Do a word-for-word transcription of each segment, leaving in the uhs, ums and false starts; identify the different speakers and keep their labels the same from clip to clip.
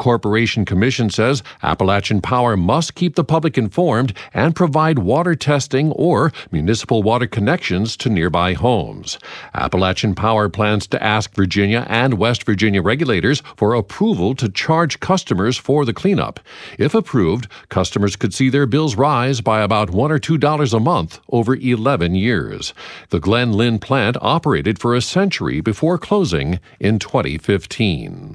Speaker 1: Corporation Commission says Appalachian Power must keep the public informed and provide water testing or municipal water connections to nearby homes. Appalachian Power plans to ask Virginia and West Virginia regulators for approval to charge customers for the cleanup. If approved, customers could see their bills rise by about one or two dollars a month over eleven years. The Glen Lynn plant operated for a century before closing in twenty fifteen.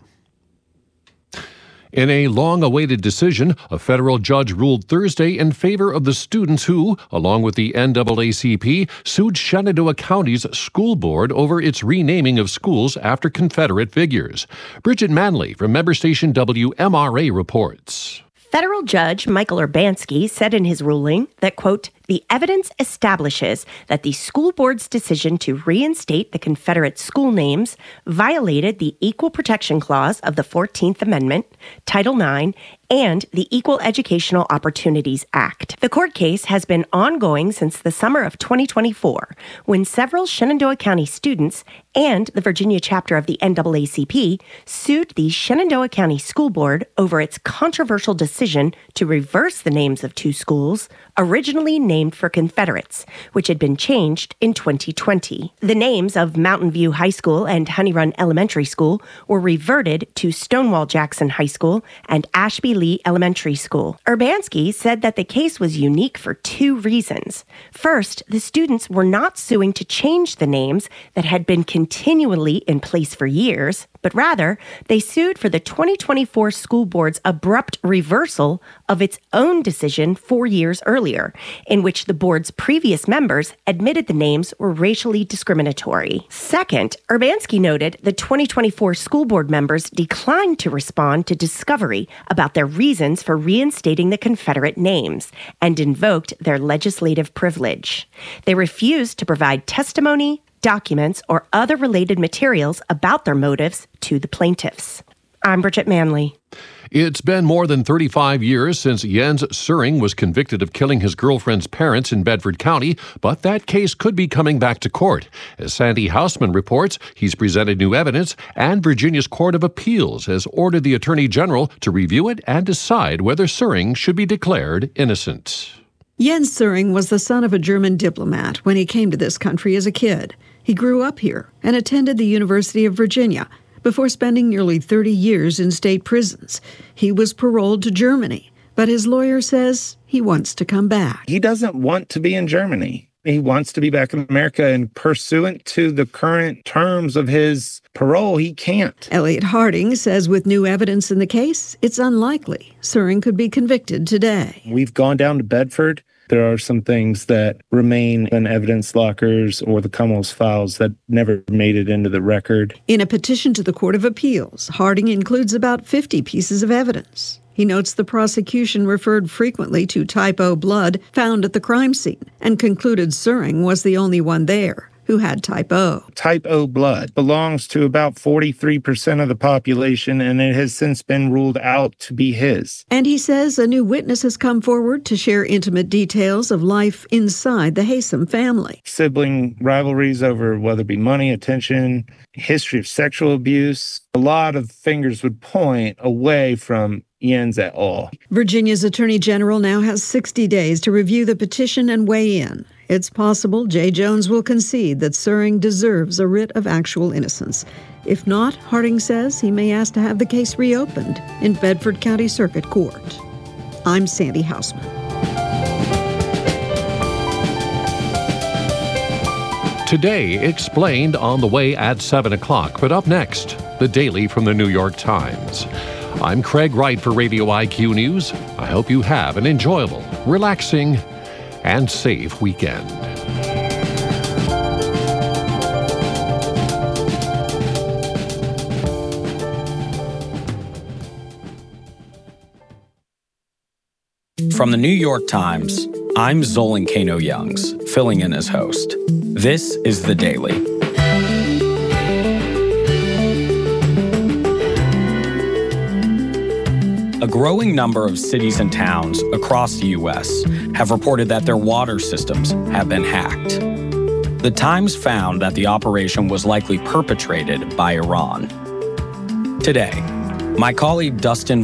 Speaker 1: In a long-awaited decision, a federal judge ruled Thursday in favor of the students who, along with the N double A C P, sued Shenandoah County's school board over its renaming of schools after Confederate figures. Bridget Manley from member station W M R A reports.
Speaker 2: Federal Judge Michael Urbanski said in his ruling that, quote, the evidence establishes that the school board's decision to reinstate the Confederate school names violated the Equal Protection Clause of the fourteenth Amendment, Title nine, and the Equal Educational Opportunities Act. The court case has been ongoing since the summer of twenty twenty-four, when several Shenandoah County students and the Virginia chapter of the N double A C P sued the Shenandoah County School Board over its controversial decision to reverse the names of two schools originally named for Confederates, which had been changed in twenty twenty. The names of Mountain View High School and Honey Run Elementary School were reverted to Stonewall Jackson High School and Ashby Lee Elementary School. Urbanski said that the case was unique for two reasons. First, the students were not suing to change the names that had been continually in place for years, but rather they sued for the twenty twenty-four school board's abrupt reversal of its own decision four years earlier, in which the board's previous members admitted the names were racially discriminatory. Second, Urbanski noted the twenty twenty-four school board members declined to respond to discovery about their reasons for reinstating the Confederate names and invoked their legislative privilege. They refused to provide testimony, documents, or other related materials about their motives to the plaintiffs. I'm Bridget Manley.
Speaker 1: It's been more than thirty-five years since Jens Suring was convicted of killing his girlfriend's parents in Bedford County, but that case could be coming back to court. As Sandy Hausman reports, he's presented new evidence, and Virginia's Court of Appeals has ordered the Attorney General to review it and decide whether Suring should be declared innocent.
Speaker 3: Jens Suring was the son of a German diplomat when he came to this country as a kid. He grew up here and attended the University of Virginia before spending nearly thirty years in state prisons. He was paroled to Germany, but his lawyer says he wants to come back.
Speaker 4: He doesn't want to be in Germany. He wants to be back in America, and pursuant to the current terms of his parole, he can't.
Speaker 3: Elliot Harding says with new evidence in the case, it's unlikely Suring could be convicted today.
Speaker 4: We've gone down to Bedford. There are some things that remain in evidence lockers or the Commonwealth's files that never made it into the record.
Speaker 3: In a petition to the Court of Appeals, Harding includes about fifty pieces of evidence. He notes the prosecution referred frequently to type O blood found at the crime scene and concluded Suring was the only one there who had type O.
Speaker 4: Type O blood belongs to about forty-three percent of the population, and it has since been ruled out to be his.
Speaker 3: And he says a new witness has come forward to share intimate details of life inside the Haysom family.
Speaker 4: Sibling rivalries over whether it be money, attention, history of sexual abuse. A lot of fingers would point away from Jens at all.
Speaker 3: Virginia's Attorney General now has sixty days to review the petition and weigh in. It's possible Jay Jones will concede that Suring deserves a writ of actual innocence. If not, Harding says he may ask to have the case reopened in Bedford County Circuit Court. I'm Sandy Hausman.
Speaker 1: Today explained on the way at seven o'clock, but up next, the Daily from the New York Times. I'm Craig Wright for Radio I Q News. I hope you have an enjoyable, relaxing, and safe weekend.
Speaker 5: From the New York Times, I'm Zolan Kano-Youngs, filling in as host. This is The Daily. A growing number of cities and towns across the U S have reported that their water systems have been hacked. The Times found that the operation was likely perpetrated by Iran. Today, my colleague Dustin